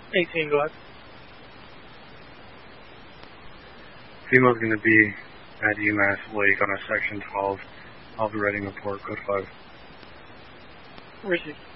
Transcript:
18, go ahead. Female's going to be at UMass Lake on a Section 12 of the Reading Report, code 5. Received.